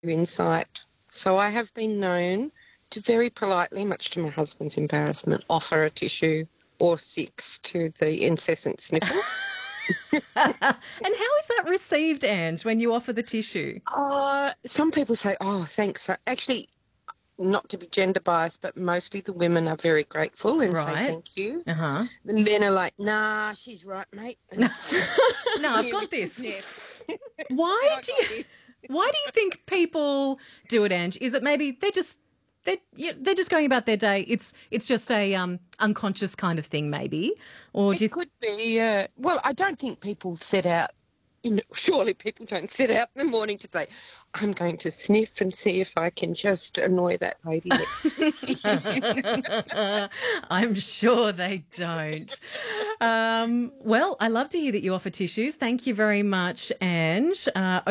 insight. So I have been known to very politely, much to my husband's embarrassment, offer a tissue or six to the incessant sniffle. And how is that received, Ange, when you offer the tissue? Some people say, oh, thanks. Actually, not to be gender biased, but mostly the women are very grateful and say Right. thank you. Uh-huh. The men are like, nah, she's right, mate. No, I've got this. Why do you think people do it, Ange? Is it maybe they're just going about their day? It's just a unconscious kind of thing, maybe, or do you It could be. Well, I don't think people set out. Surely people don't set out in the morning to say, I'm going to sniff and see if I can just annoy that lady next to me. I'm sure they don't. Well, I love to hear that you offer tissues. Thank you very much, Ange.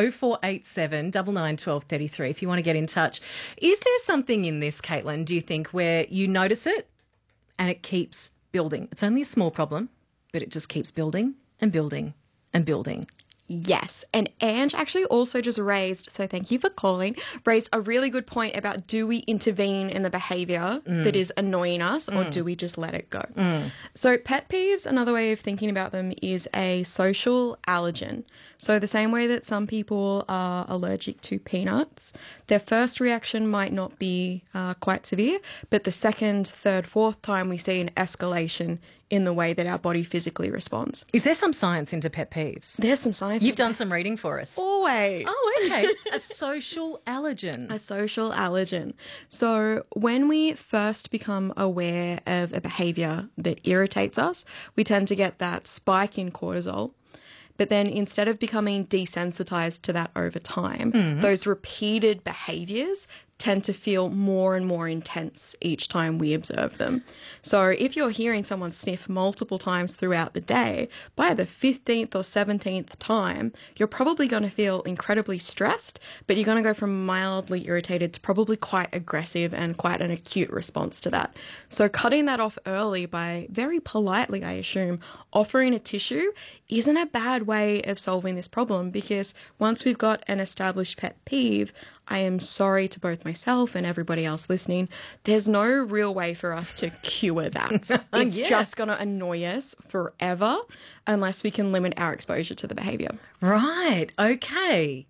0487 99 12 33 if you want to get in touch. Is there something in this, Caitlin, do you think, where you notice it and it keeps building? It's only a small problem, but it just keeps building and building and building. Yes. And Ange actually also just raised, so thank you for calling, raised a really good point about, do we intervene in the behaviour that is annoying us, or do we just let it go? So pet peeves, another way of thinking about them, is a social allergen. So the same way that some people are allergic to peanuts, their first reaction might not be quite severe, but the second, third, fourth time we see an escalation in the way that our body physically responds. Is there some science into pet peeves? There's some science. You've done some reading for us. Always. Oh, okay. A social allergen. A social allergen. So when we first become aware of a behaviour that irritates us, we tend to get that spike in cortisol. But then instead of becoming desensitized to that over time, those repeated behaviours tend to feel more and more intense each time we observe them. So if you're hearing someone sniff multiple times throughout the day, by the 15th or 17th time, you're probably going to feel incredibly stressed, but you're going to go from mildly irritated to probably quite aggressive and quite an acute response to that. So cutting that off early by very politely, I assume, offering a tissue isn't a bad way of solving this problem, because once we've got an established pet peeve, I am sorry to both myself and everybody else listening, there's no real way for us to cure that. It's just going to annoy us forever unless we can limit our exposure to the behaviour. Right. Okay.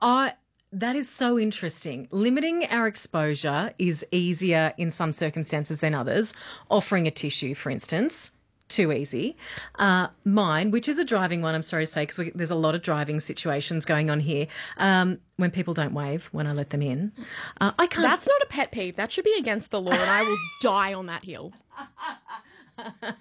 That is so interesting. Limiting our exposure is easier in some circumstances than others. Offering a tissue, for instance, too easy. Mine, which is a driving one, I'm sorry to say, because there's a lot of driving situations going on here. When people don't wave when I let them in, I can't. That's not a pet peeve. That should be against the law, and I will die on that hill. But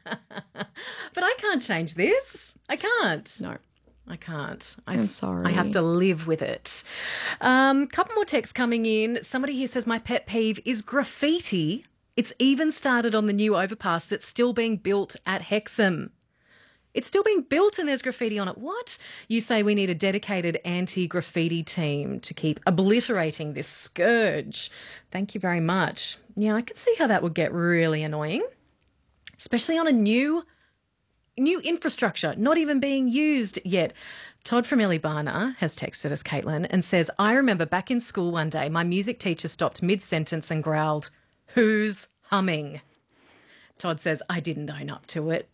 I can't change this. I can't. No. I can't. I'm sorry. I have to live with it. Couple more texts coming in. Somebody here says, my pet peeve is graffiti. It's even started on the new overpass that's still being built at Hexham. It's still being built and there's graffiti on it. What? You say we need a dedicated anti-graffiti team to keep obliterating this scourge. Thank you very much. Yeah, I can see how that would get really annoying, especially on a new infrastructure, not even being used yet. Todd from Illybarna has texted us, Caitlin, and says, I remember back in school one day, my music teacher stopped mid-sentence and growled, "Who's humming?" Todd says, I didn't own up to it.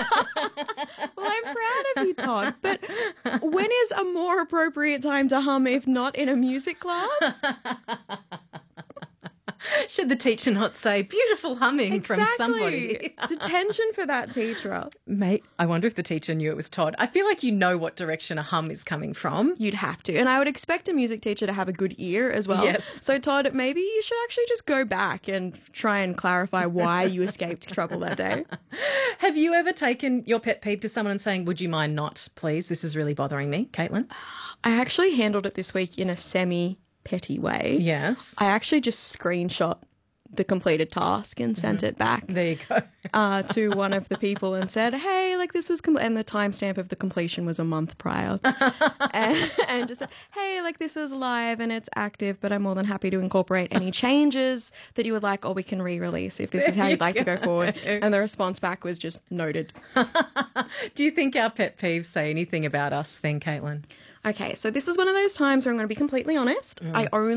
Well, I'm proud of you, Todd. But when is a more appropriate time to hum if not in a music class? Should the teacher not say beautiful humming from somebody? Detention for that teacher. Mate, I wonder if the teacher knew it was Todd. I feel like you know what direction a hum is coming from. You'd have to. And I would expect a music teacher to have a good ear as well. Yes. So, Todd, maybe you should actually just go back and try and clarify why you escaped trouble that day. Have you ever taken your pet peeve to someone and saying, would you mind not, please? This is really bothering me, Caitlin. I actually handled it this week in a semi-petty way. Yes. I actually just screenshot the completed task and sent it back. There you go. To one of the people and said, hey, like this was, and the timestamp of the completion was a month prior. and just said, hey, like this is live and it's active, but I'm more than happy to incorporate any changes that you would like, or we can re-release if this is how you'd like to go forward. And the response back was just noted. Do you think our pet peeves say anything about us then, Caitlin? Okay, so this is one of those times where I'm going to be completely honest. I only